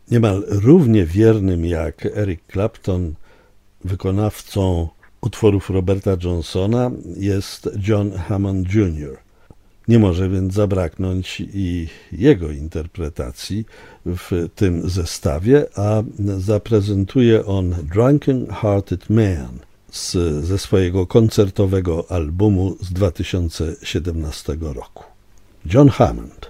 Niemal równie wiernym jak Eric Clapton wykonawcą utworów Roberta Johnsona jest John Hammond Jr. Nie może więc zabraknąć i jego interpretacji w tym zestawie, a zaprezentuje on Drunken Hearted Man ze swojego koncertowego albumu z 2017 roku. John Hammond.